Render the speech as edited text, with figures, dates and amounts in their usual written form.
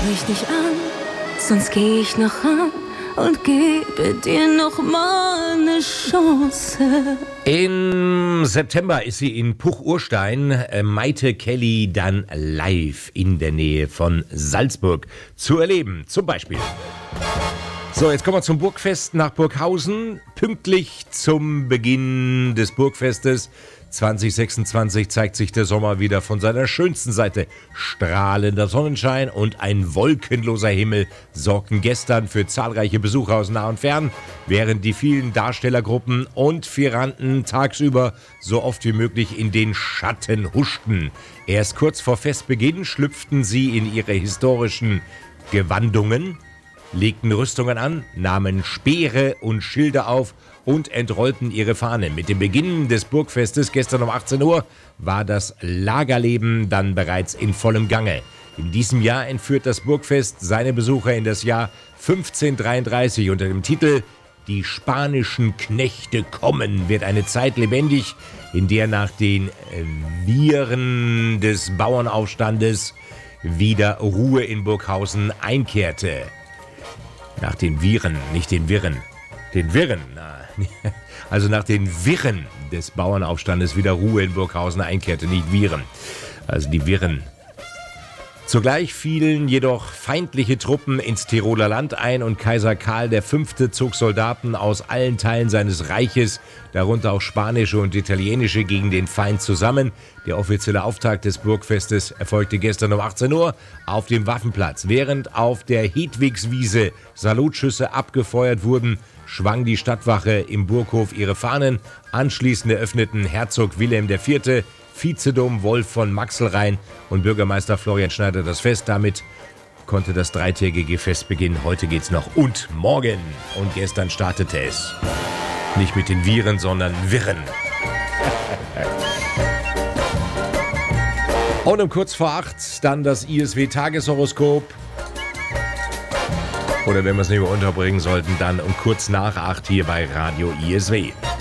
mich nicht an, sonst geh ich noch ran und gebe dir noch mal eine Chance. Im September ist sie in Puch-Urstein, Maite Kelly dann live in der Nähe von Salzburg zu erleben, zum Beispiel. So, jetzt kommen wir zum Burgfest nach Burghausen. Pünktlich zum Beginn des Burgfestes 2026 zeigt sich der Sommer wieder von seiner schönsten Seite. Strahlender Sonnenschein und ein wolkenloser Himmel sorgten gestern für zahlreiche Besucher aus nah und fern, während die vielen Darstellergruppen und Figuranten tagsüber so oft wie möglich in den Schatten huschten. Erst kurz vor Festbeginn schlüpften sie in ihre historischen Gewandungen, legten Rüstungen an, nahmen Speere und Schilde auf und entrollten ihre Fahnen. Mit dem Beginn des Burgfestes gestern um 18 Uhr war das Lagerleben dann bereits in vollem Gange. In diesem Jahr entführt das Burgfest seine Besucher in das Jahr 1533 unter dem Titel »Die spanischen Knechte kommen« wird eine Zeit lebendig, in der nach den Viren des Bauernaufstandes wieder Ruhe in Burghausen einkehrte. Nach den Viren, nicht den Wirren. Den Wirren, also nach den Wirren des Bauernaufstandes wieder Ruhe in Burghausen einkehrte, nicht Viren. Also die Wirren. Zugleich fielen jedoch feindliche Truppen ins Tiroler Land ein und Kaiser Karl V. zog Soldaten aus allen Teilen seines Reiches, darunter auch spanische und italienische, gegen den Feind zusammen. Der offizielle Auftakt des Burgfestes erfolgte gestern um 18 Uhr auf dem Waffenplatz. Während auf der Hedwigswiese Salutschüsse abgefeuert wurden, schwang die Stadtwache im Burghof ihre Fahnen. Anschließend eröffneten Herzog Wilhelm IV., Vizedom Wolf von Maxelrhein und Bürgermeister Florian Schneider das Fest. Damit konnte das dreitägige Fest beginnen. Heute geht's noch und morgen. Und gestern startete es. Nicht mit den Viren, sondern Wirren. Und um kurz vor 8 dann das ISW-Tageshoroskop. Oder wenn wir es nicht mehr unterbringen sollten, dann um kurz nach 8 hier bei Radio ISW.